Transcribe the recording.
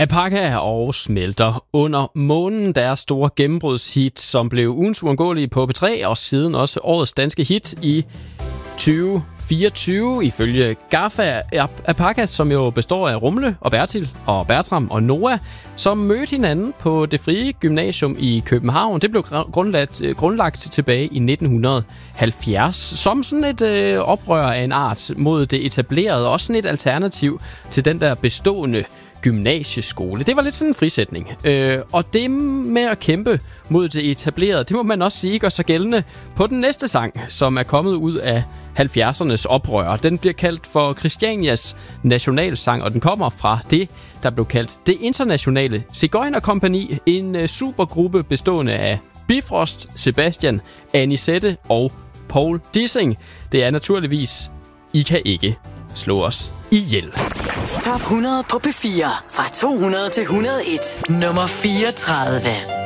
Apaka og Smelter under månen, deres store gennembrudshit, som blev ugens uundgåelige på P3, og siden også årets danske hit i 2024, ifølge Gaffa. Apaka, som jo består af Rumle og Bertil og Bertram og Noah, som mødte hinanden på Det Frie Gymnasium i København. Det blev grundlagt tilbage i 1970 som sådan et oprør af en art mod det etablerede, også sådan et alternativ til den der bestående gymnasieskole. Det var lidt sådan en frisætning. Og det med at kæmpe mod det etablerede, det må man også sige gør sig gældende på den næste sang, som er kommet ud af 70'ernes oprør. Den bliver kaldt for Christianias nationalsang, og den kommer fra det, der blev kaldt Det Internationale Sigøjnerkompagni, en supergruppe bestående af Bifrost, Sebastian, Anisette og Paul Dissing. Det er naturligvis I kan ikke slå os ihjel. Top 100 på P4 fra 200 til 101. Nummer 34.